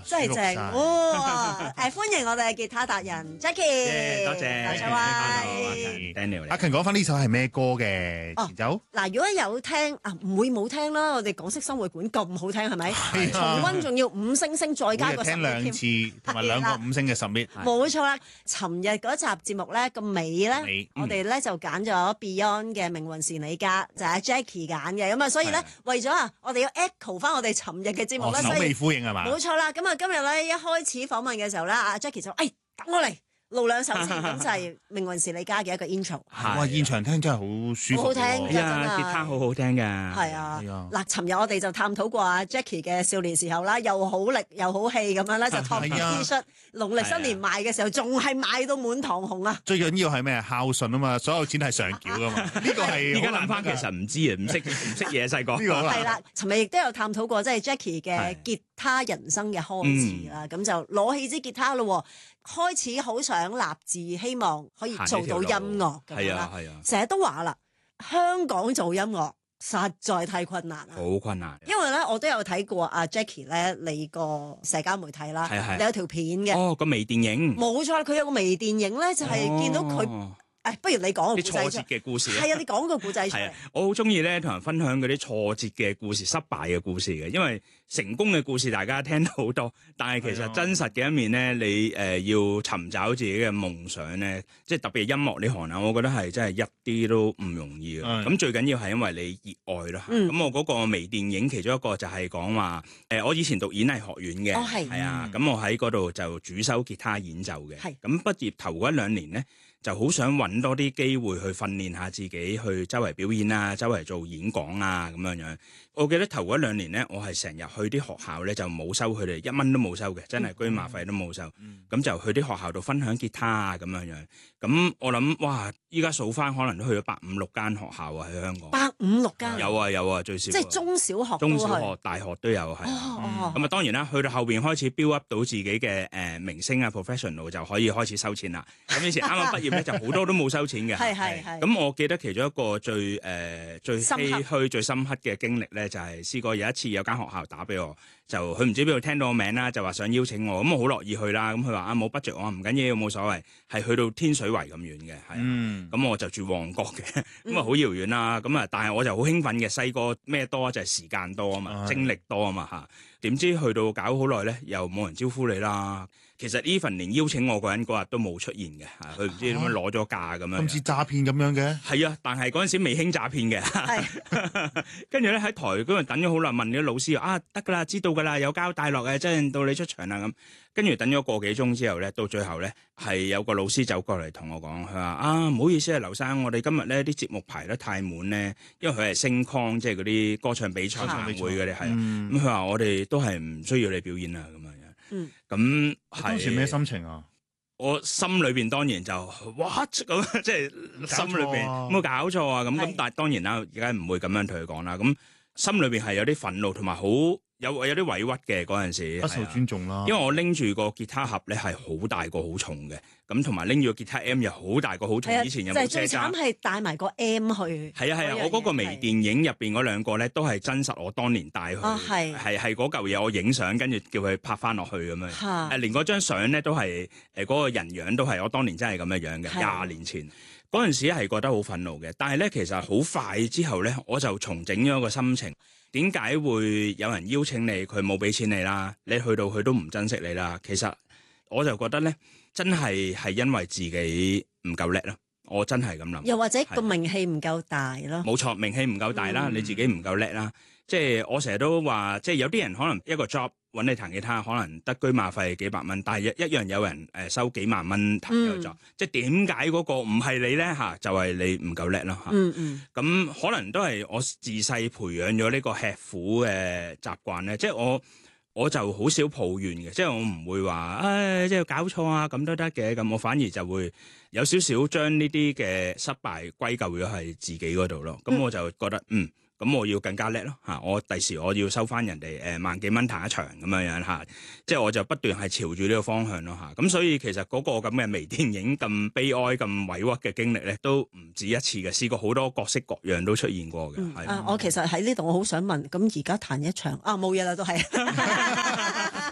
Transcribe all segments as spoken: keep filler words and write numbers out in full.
真係正哇！誒，歡迎我哋嘅吉他達人 Jackie， 多謝， 多謝喂 Daniel。 阿勤講翻呢首係咩歌嘅前奏？ 嗱，如果有聽啊，唔會冇聽啦。我哋港式生活館咁好聽係咪？重溫仲要五星星再加個十聽兩次，同埋兩個五星嘅十米。 冇錯啦！尋日嗰集節目咧個尾咧，我哋咧就揀咗 Beyond 嘅《命運是你家》，就係阿 Jackie 揀嘅。咁啊，所以咧為咗啊，我哋要 echo 翻我哋尋日嘅節目咧， 首尾呼應係嘛？ 冇錯啦。咁啊，今日咧一開始訪問嘅時候咧，阿 Jackie 就誒等我嚟。露兩手先，咁就係《命運是你家》嘅一個 intro。 哇！現場聽真係好舒服， 好好聽㗎，真係。 吉他好好聽㗎。 係啊，嗱，尋日我哋就探討過阿 Jackie 嘅少年時候啦，又好力又好氣咁樣啦，就托 T 恤，農曆新年賣嘅時候仲係賣到滿堂紅啊！ 最緊要係咩？孝順啊嘛，所有錢係上繳㗎嘛。呢個係而家諗翻其實唔知啊，唔識唔識嘢細個。 呢個係啦，尋日亦都有探討過，即係 Jackie 嘅吉他人生嘅開始啦。咁就攞起支吉他咯。開始好想立志，希望可以做到音樂咁樣啦。成日都話啦，香港做音樂實在太困難啦， 好困難。 因為咧，我都有睇過阿 Jackie 咧，你個社交媒體啦， 係係你有條片嘅。 哦，個微電影。 冇錯，佢有個微電影咧，就係見到佢。 哦誒，不如你講個啲挫折嘅故事。 係啊，你講個故仔出嚟。 我好中意咧，同人分享嗰啲挫折嘅故事、失敗嘅故事嘅，因為成功嘅故事大家聽到好多，但係其實真實嘅一面咧，你誒、呃、要尋找自己嘅夢想咧，即係特別係音樂呢行啊，我覺得係真係一啲都唔容易嘅。咁、嗯、最緊要係因為你熱愛咯。咁、嗯、我嗰個微電影其中一個就係講話誒，我以前讀演藝學院嘅，係係啊，咁、嗯、我喺嗰度就主修吉他演奏嘅。係咁畢業頭嗰一兩年咧，就好想揾多啲機會去訓練下自己，去周圍表演啊，周圍做演講啊咁樣樣。我記得頭嗰兩年咧，我係成日去啲學校咧，就冇收佢哋一蚊都冇收嘅，真係居馬費都冇收。咁、嗯、就去啲學校度分享吉他啊咁樣樣。咁我諗哇，依家數翻可能都去咗百五六間學校啊喺香港。百五六間有啊有啊最少。即係中小學、中小學、大學都有係。咁啊、哦、當然啦，去到後邊開始 build up 到自己嘅誒、呃、明星啊 professional 就可以開始收錢啦。咁以前啱啱畢業咧就好多都冇收錢嘅。係係係。咁我記得其中一個最誒、呃、最唏噓、最深刻嘅經歷咧，就係、是、試過有一次有間學校打俾我，就佢唔知邊度聽到我名啦，就話想邀請我，咁我好樂意去啦。咁佢話啊冇 budget，我話唔緊要，冇所謂，係去到天水圍咁遠嘅，係。咁、嗯、我就住旺角嘅，咁啊好遙遠啦。咁啊，但係我就好興奮嘅，細個咩多就係、是、時間多啊嘛，嗯、精力多啊嘛嚇。點知去到搞好耐咧，又冇人招呼你啦。其實呢份連邀請我個人嗰日都冇出現嘅，佢唔知點樣攞咗假咁樣。咁似詐騙咁樣嘅。係啊，但係嗰陣時未興詐騙嘅。係。跟住咧喺台嗰度等咗好耐，問啲老師啊，得㗎啦，知道㗎啦，有交帶落嘅，真係到你出場啦咁。跟住等咗個幾鐘之後咧，到最後咧係有個老師走過嚟同我講，佢話啊唔好意思啊，劉生，我哋今日咧啲節目排得太滿咧，因為佢係星康，即係嗰啲歌唱比賽晚會嗰啲係。咁佢話我哋都係唔需要你表演啦咁樣。嗯，咁當時咩心情啊？ 我心裏邊當然就 what 咁，即係心裏邊冇搞錯啊！咁咁，但係當然啦，而家唔會咁樣同佢講啦。咁心裏邊係有啲憤怒，同埋好有有啲委屈嘅嗰陣時， 不受尊重啦。 因為我拎住個吉他盒咧係好大個好重嘅，咁同埋拎住個吉他 M 又好大個好重。以前有冇車架？最慘係帶埋個 M 去。係啊係啊，我嗰個微電影入邊嗰兩個咧都係真實，我當年帶去。哦係。係係嗰嚿嘢，我影相跟住叫佢拍翻落去咁樣。嚇。誒，連嗰張相咧都係誒嗰個人樣都係我當年真係咁嘅樣嘅，廿年前嗰陣時係覺得好憤怒嘅，但係咧其實好快之後咧我就重整咗個心情。點解會有人邀請你，佢冇俾錢你啦？你去到佢都唔珍惜你啦。其實我就覺得咧，真係係因為自己唔夠叻咯。我真係咁諗。又或者個名氣唔夠大咯。冇錯，名氣唔夠大啦，嗯、你自己唔夠叻啦。即係我成日都話，即係有啲人可能一個 job 揾你彈吉他，可能得居馬費幾百蚊，但係一一樣有人誒收幾萬蚊彈呢個 job。即係點解嗰個唔係你咧嚇？就係、是、你唔夠叻咯嚇。嗯嗯。咁可能都係我自細培養咗呢個吃苦嘅習慣咧。即係我我就好少抱怨嘅，即係我唔會話誒即係搞錯啊咁都得嘅。咁我反而就會有少少將呢啲嘅失敗歸咎咗係自己嗰度咯。咁我就覺得嗯。咁我要更加叻咯嚇！我第時我要收翻人哋誒萬幾蚊彈一場咁樣樣嚇，即係我就不斷係朝住呢個方向咯嚇。咁所以其實嗰個咁嘅微電影咁悲哀、咁委屈嘅經歷咧，都唔止一次嘅，試過好多各式各樣都出現過嘅。嗯、係啊，我其實喺呢度我好想問，咁而家彈一場啊冇嘢啦，都係。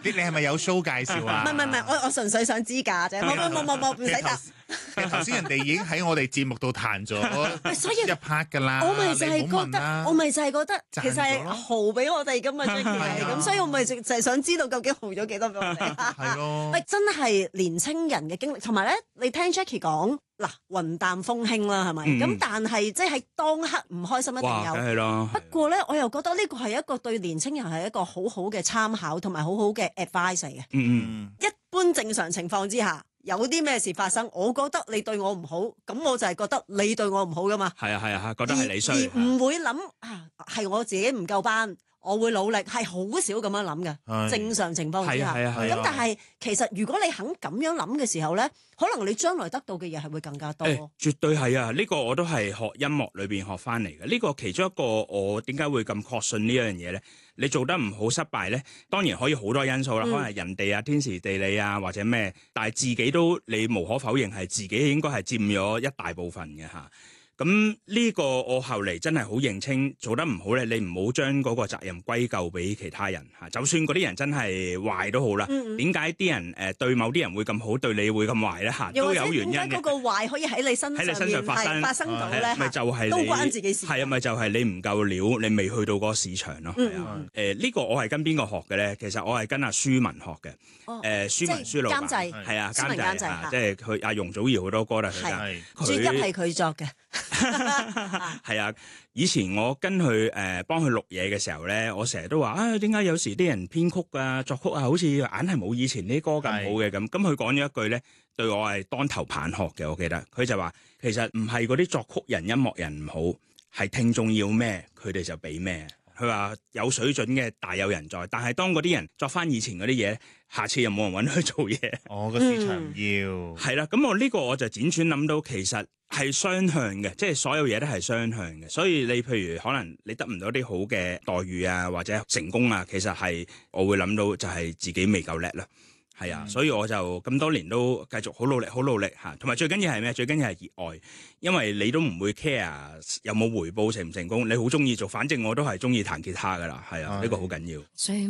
你你係咪有 show 介紹啊？ 唔係唔係唔係，我我純粹想知價啫，冇冇冇冇冇，唔使答。 其實頭先人哋已經喺我哋節目度彈咗所以一 part 㗎啦。 我咪就係覺得，我咪就係覺得，其實係豪俾我哋㗎嘛，Jackie係咁，所以我咪就就係想知道究竟豪咗幾多俾我哋。 係咯。 喂，真係年青人嘅經歷，同埋咧，你聽 Jackie 講嗱，雲淡風輕啦，係咪？咁但係即係喺當刻唔開心一定有。 係咯。 不過咧，我又覺得呢個係一個對年青人係一個好好嘅參考，同埋好好嘅 advice 嚟嘅。 嗯嗯。 一般正常情況之下，有啲咩事發生，我覺得你對我唔好，咁我就係覺得你對我唔好噶嘛。係啊係啊，覺得係你衰， 而唔會諗啊，係我自己唔夠班，我會努力，係好少咁樣諗嘅。正常情況之下，咁但係其實如果你肯咁樣諗嘅時候咧，可能你將來得到嘅嘢係會更加多。 誒，絕對係啊！呢個我都係學音樂裏邊學翻嚟嘅。呢個其中一個我點解會咁確信呢樣嘢咧？你做得唔好失敗咧，當然可以好多因素啦，可能係人哋啊、天時地利啊或者咩，但係自己都你無可否認係自己應該係佔咗一大部分嘅嚇。咁呢個我後嚟真係好認清，做得唔好咧，你唔好將嗰個責任歸咎俾其他人嚇。就算嗰啲人真係壞都好啦，點解啲人誒對某啲人會咁好，對你會咁壞咧嚇？都有原因嘅。點解嗰個壞可以喺你身上喺你身上發生發生到咧？咪就係都關自己事。係啊，咪就係你唔夠料，你未去到嗰個市場咯。係啊，誒呢個我係跟邊個學嘅咧？其實我係跟阿舒文學嘅。誒舒文舒老闆監製係啊，監製啊，即係佢阿容祖兒好多歌都係佢㗎。 專輯係佢作嘅。 係啊，以前我跟佢誒幫佢錄嘢嘅時候咧，我成日都話啊，點解有時啲人編曲啊、作曲啊，好似硬係冇以前啲歌咁好嘅咁。咁佢講咗一句咧，對我係當頭棒喝嘅。我記得佢就話，其實唔係嗰啲作曲人、音樂人唔好，係聽眾要咩，佢哋就俾咩。佢話有水準嘅大有人在，但係當嗰啲人作翻以前嗰啲嘢，下次又冇人揾佢做嘢。 哦，個市場唔要。 係啦，咁我呢個我就輾轉諗到，其實係雙向嘅，即係所有嘢都係雙向嘅。所以你譬如可能你得唔到啲好嘅待遇啊，或者成功啊，其實係我會諗到就係自己未夠叻啦。係啊，所以我就咁多年都繼續好努力，好努力嚇。同埋最緊要係咩？最緊要係熱愛，因為你都唔會 care 有冇回報成唔成功，你好中意做，反正我都係中意彈吉他噶啦。係啊，呢個好緊要。